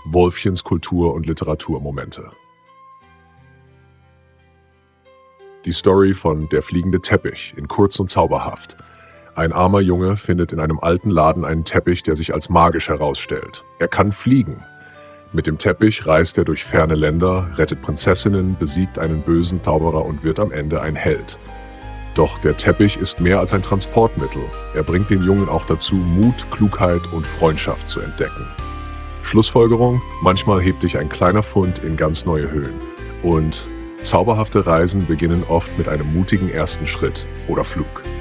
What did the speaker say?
Wolfchens Kultur- und Literaturmomente. Die Story von Der fliegende Teppich in Kurz und Zauberhaft. Ein armer Junge findet in einem alten Laden einen Teppich, der sich als magisch herausstellt. Er kann fliegen. Mit dem Teppich reist er durch ferne Länder, rettet Prinzessinnen, besiegt einen bösen Zauberer und wird am Ende ein Held. Doch der Teppich ist mehr als ein Transportmittel. Er bringt den Jungen auch dazu, Mut, Klugheit und Freundschaft zu entdecken. Schlussfolgerung: Manchmal hebt dich ein kleiner Fund in ganz neue Höhen. Und zauberhafte Reisen beginnen oft mit einem mutigen ersten Schritt oder Flug.